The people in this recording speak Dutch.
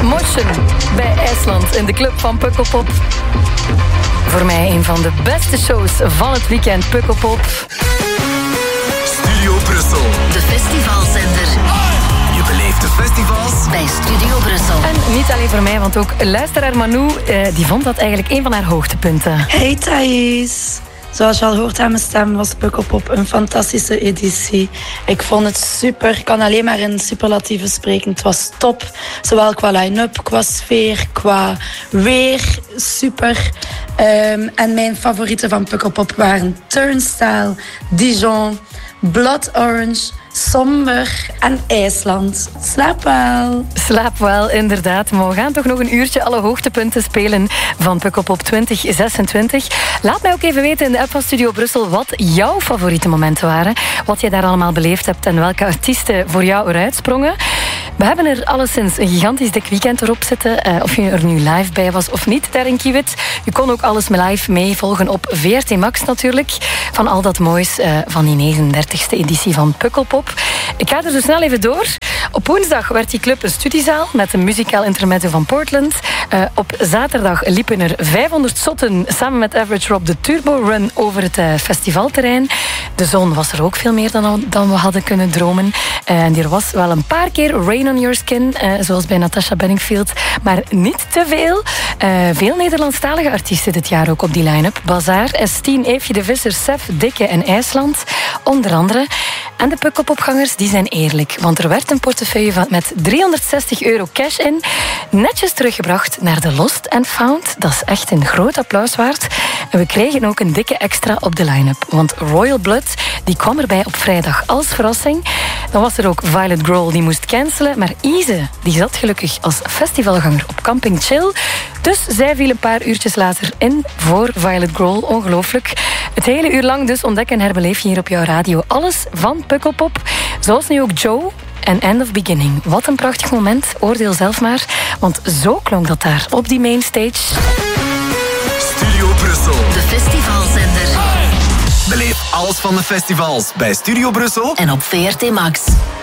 Motion bij IJsland in de club van Pukkelpop. Voor mij een van de beste shows van het weekend, Pukkelpop. Studio Brussel. De festivalzender. Je beleeft de festivals bij Studio Brussel. En niet alleen voor mij, want ook luisteraar Manu, die vond dat eigenlijk een van haar hoogtepunten. Hey Thais. Zoals je al hoort aan mijn stem was Pukkelpop een fantastische editie. Ik vond het super. Ik kan alleen maar in superlatieven spreken. Het was top. Zowel qua line-up, qua sfeer, qua weer. Super. En mijn favorieten van Pukkelpop waren Turnstile, Dijon, Blood Orange, Somber en IJsland. Slaap wel. Slaap wel, inderdaad. Maar we gaan toch nog een uurtje alle hoogtepunten spelen van Pukkelpop 2026. Laat mij ook even weten in de app van Studio Brussel wat jouw favoriete momenten waren. Wat je daar allemaal beleefd hebt en welke artiesten voor jou eruit sprongen. We hebben er alleszins een gigantisch dik weekend erop zitten. Of je er nu live bij was of niet, daar in Kiewit. Je kon ook alles live meevolgen op VRT Max natuurlijk. Van al dat moois van die 39e editie van Pukkelpop. Ik ga er zo snel even door. Op woensdag werd die club een studiezaal met een muzikaal intermezzo van Portland. Op zaterdag liepen er 500 zotten samen met Average Rob de Turbo Run over het festivalterrein. De zon was er ook veel meer dan we hadden kunnen dromen. En er was wel een paar keer Rain on Your Skin, zoals bij Natasha Bedingfield, maar niet te veel. Veel Nederlandstalige artiesten dit jaar ook op die line-up. Bazaar, S10, Eefje de Visser, Sef, Dikke en IJsland, onder andere. En de Pukkelpopgangers, die zijn eerlijk. Want er werd een portefeuille met €360 cash in. Netjes teruggebracht naar de Lost and Found. Dat is echt een groot applaus waard. En we kregen ook een dikke extra op de line-up. Want Royal Blood, die kwam erbij op vrijdag als verrassing. Dan was er ook Violet Grohl, die moest cancelen. Maar Ize, die zat gelukkig als festivalganger op Camping Chill. Dus zij viel een paar uurtjes later in voor Violet Grohl. Ongelooflijk. Het hele uur lang dus ontdek en herbeleef je hier op jouw radio alles van Pukkelpop. Zoals nu ook Joe en End of Beginning. Wat een prachtig moment. Oordeel zelf maar. Want zo klonk dat daar op die mainstage. Studio Brussel. De festivalzender. Beleef alles van de festivals bij Studio Brussel En op VRT Max.